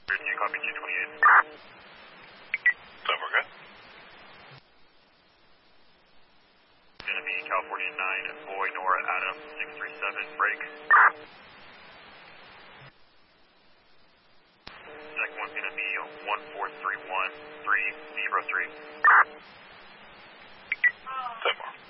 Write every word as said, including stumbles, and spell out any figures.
Copy two twenty-eight. Sound good? Gonna be California nine, Boy, Nora, Adam, six three seven, break. Second one's gonna be one four three one, three zero three. Sound more.